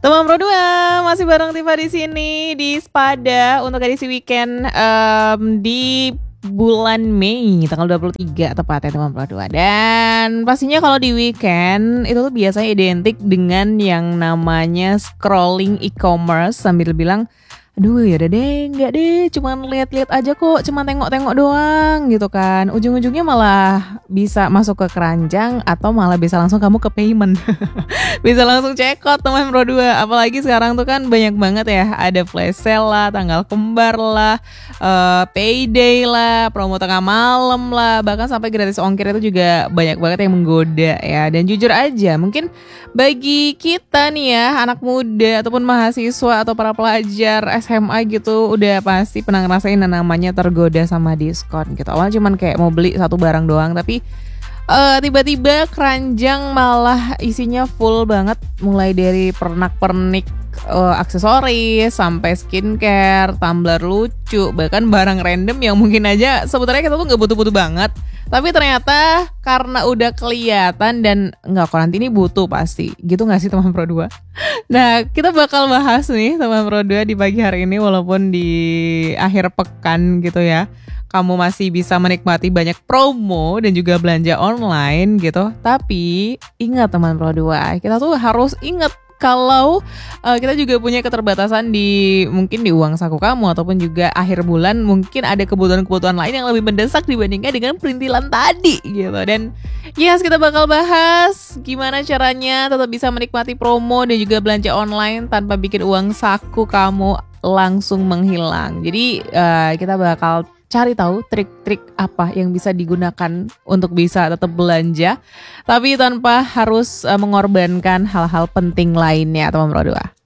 Teman Pro 2 masih bareng Tifa di sini di Spada untuk edisi weekend di bulan Mei tanggal 23 tepatnya teman Pro 2. Dan pastinya kalau di weekend itu tuh biasanya identik dengan yang namanya scrolling e-commerce sambil bilang, aduh ya udah deh, enggak deh, cuman lihat-lihat aja kok, cuman tengok-tengok doang gitu kan. Ujung-ujungnya malah bisa masuk ke keranjang atau malah bisa langsung kamu ke payment. Bisa langsung check out teman Pro 2. Apalagi sekarang tuh kan banyak banget ya, ada flash sale lah, tanggal kembar lah, payday lah, promo tengah malam lah, bahkan sampai gratis ongkir itu juga banyak banget yang menggoda ya. Dan jujur aja, mungkin bagi kita nih ya, anak muda ataupun mahasiswa atau para pelajar SMA gitu, udah pasti pernah ngerasain namanya tergoda sama diskon gitu. Awalnya cuman kayak mau beli satu barang doang, tapi tiba-tiba keranjang malah isinya full banget, mulai dari pernak-pernik, aksesoris sampai skincare, tumbler lucu, bahkan barang random yang mungkin aja sebenarnya kita tuh nggak butuh-butuh banget, tapi ternyata karena udah kelihatan dan nggak, kok nanti ini butuh pasti gitu, nggak sih teman Pro 2? Nah, kita bakal bahas nih teman Pro 2 di pagi hari ini, walaupun di akhir pekan gitu ya, kamu masih bisa menikmati banyak promo dan juga belanja online gitu. Tapi ingat teman Pro 2, kita tuh harus ingat kalau kita juga punya keterbatasan di mungkin di uang saku kamu, ataupun juga akhir bulan mungkin ada kebutuhan-kebutuhan lain yang lebih mendesak dibandingkan dengan perintilan tadi gitu. Dan yes, kita bakal bahas gimana caranya tetap bisa menikmati promo dan juga belanja online tanpa bikin uang saku kamu langsung menghilang. Jadi kita bakal cari tahu trik-trik apa yang bisa digunakan untuk bisa tetap belanja, tapi tanpa harus mengorbankan hal-hal penting lainnya, teman Pro 2.